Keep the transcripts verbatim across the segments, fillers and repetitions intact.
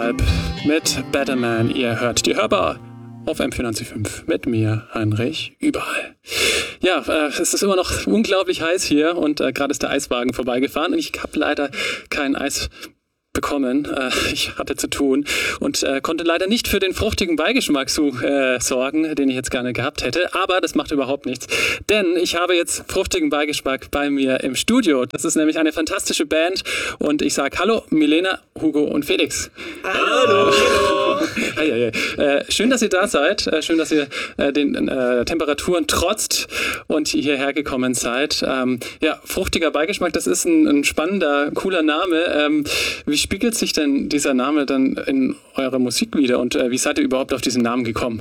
Vibe mit Better Man. Ihr hört die Hörbar auf M vierundneunzig Komma fünf mit mir, Heinrich, überall. Ja, äh, es ist immer noch unglaublich heiß hier und äh, gerade ist der Eiswagen vorbeigefahren und ich habe leider kein Eis bekommen. Äh, ich hatte zu tun und äh, konnte leider nicht für den fruchtigen Beigeschmack zu, äh, sorgen, den ich jetzt gerne gehabt hätte. Aber das macht überhaupt nichts, denn ich habe jetzt fruchtigen Beigeschmack bei mir im Studio. Das ist nämlich eine fantastische Band und ich sage Hallo, Milena, Hugo und Felix. Hallo. Hey, hey, hey. Äh, schön, dass ihr da seid. Äh, schön, dass ihr äh, den äh, Temperaturen trotzt und hierher gekommen seid. Ähm, ja, fruchtiger Beigeschmack, das ist ein, ein spannender, cooler Name. Ähm, wie spiegelt sich denn dieser Name dann in eurer Musik wieder und äh, wie seid ihr überhaupt auf diesen Namen gekommen?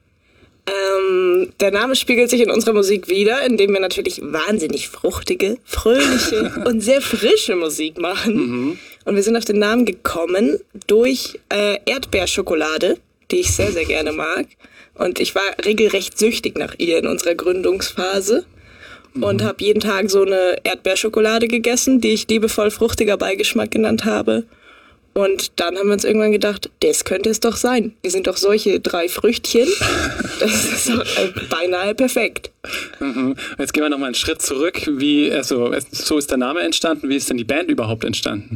Ähm, der Name spiegelt sich in unserer Musik wieder, indem wir natürlich wahnsinnig fruchtige, fröhliche und sehr frische Musik machen. Mhm. Und wir sind auf den Namen gekommen durch äh, Erdbeerschokolade, die ich sehr, sehr gerne mag. Und ich war regelrecht süchtig nach ihr in unserer Gründungsphase. Und habe jeden Tag so eine Erdbeerschokolade gegessen, die ich liebevoll fruchtiger Beigeschmack genannt habe. Und dann haben wir uns irgendwann gedacht, das könnte es doch sein. Wir sind doch solche drei Früchtchen. Das ist doch beinahe perfekt. Mhm. Jetzt gehen wir nochmal einen Schritt zurück. Wie, also, so ist der Name entstanden. Wie ist denn die Band überhaupt entstanden?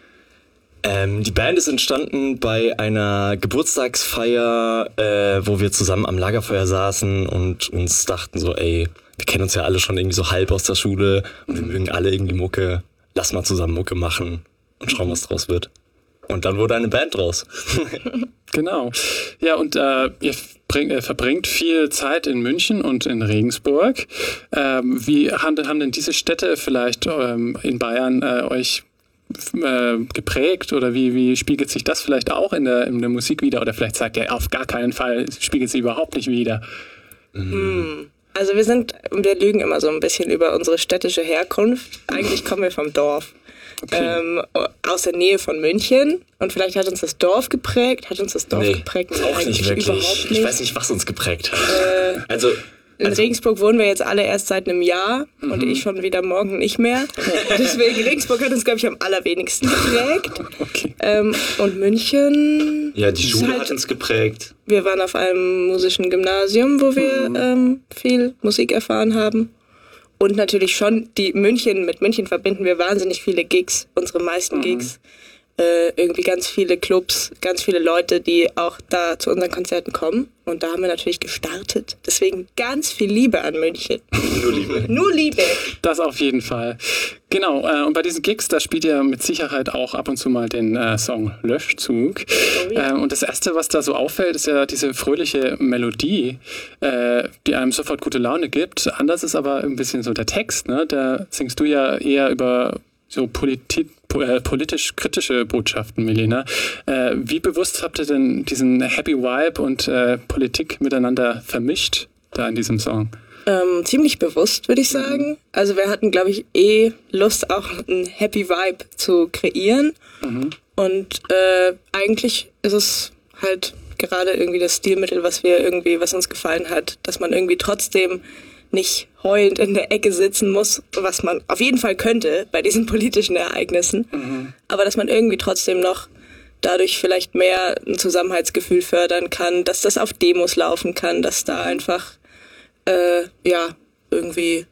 Ähm, die Band ist entstanden bei einer Geburtstagsfeier, äh, wo wir zusammen am Lagerfeuer saßen und uns dachten so, ey, wir kennen uns ja alle schon irgendwie so halb aus der Schule und wir mögen alle irgendwie Mucke. Lass mal zusammen Mucke machen und schauen, was draus wird. Und dann wurde eine Band draus. Genau. Ja, und äh, ihr bring, äh, verbringt viel Zeit in München und in Regensburg. Ähm, wie haben, haben denn diese Städte vielleicht ähm, in Bayern äh, euch äh, geprägt oder wie, wie spiegelt sich das vielleicht auch in der, in der Musik wieder? Oder vielleicht sagt ihr, auf gar keinen Fall spiegelt sie überhaupt nicht wieder. Mhm. Also wir sind, wir lügen immer so ein bisschen über unsere städtische Herkunft. Eigentlich kommen wir vom Dorf. Okay. Ähm, aus der Nähe von München. Und vielleicht hat uns das Dorf geprägt. Hat uns das Dorf nee, geprägt? Auch nicht wirklich. Überhaupt nicht. Ich weiß nicht, was uns geprägt hat. Äh, also... In also, Regensburg wohnen wir jetzt alle erst seit einem Jahr mhm. und ich schon wieder morgen nicht mehr. Deswegen, Regensburg hat uns, glaube ich, am allerwenigsten geprägt. Okay. Ähm, und München... Ja, die Schule halt, hat uns geprägt. Wir waren auf einem musischen Gymnasium, wo wir mhm. ähm, viel Musik erfahren haben. Und natürlich schon die München, mit München verbinden wir wahnsinnig viele Gigs, unsere meisten mhm. Gigs. Äh, irgendwie ganz viele Clubs, ganz viele Leute, die auch da zu unseren Konzerten kommen. Und da haben wir natürlich gestartet. Deswegen ganz viel Liebe an München. Nur Liebe. Nur Liebe. Das auf jeden Fall. Genau, äh, und bei diesen Gigs, da spielt ihr mit Sicherheit auch ab und zu mal den äh, Song Löschzug. Oh, ja. äh, und das Erste, was da so auffällt, ist ja diese fröhliche Melodie, äh, die einem sofort gute Laune gibt. Anders ist aber ein bisschen so der Text, ne? Da singst du ja eher über so politi- äh, politisch-kritische Botschaften, Milena. Äh, wie bewusst habt ihr denn diesen Happy Vibe und äh, Politik miteinander vermischt da in diesem Song? Ähm, ziemlich bewusst, würde ich sagen. Mhm. Also wir hatten, glaube ich, eh Lust, auch einen Happy Vibe zu kreieren. Mhm. Und äh, eigentlich ist es halt gerade irgendwie das Stilmittel, was wir irgendwie, was uns gefallen hat, dass man irgendwie trotzdem nicht heulend in der Ecke sitzen muss, was man auf jeden Fall könnte bei diesen politischen Ereignissen, mhm. aber dass man irgendwie trotzdem noch dadurch vielleicht mehr ein Zusammenhaltsgefühl fördern kann, dass das auf Demos laufen kann, dass da einfach äh, ja irgendwie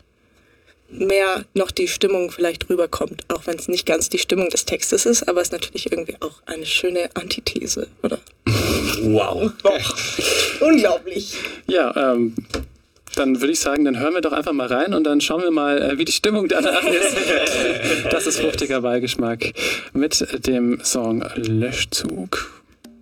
mehr noch die Stimmung vielleicht rüberkommt, auch wenn es nicht ganz die Stimmung des Textes ist, aber es ist natürlich irgendwie auch eine schöne Antithese, oder? Wow. Unglaublich. Ja, ähm dann würde ich sagen, dann hören wir doch einfach mal rein und dann schauen wir mal, wie die Stimmung danach ist. Das ist fruchtiger Beigeschmack mit dem Song Löschzug.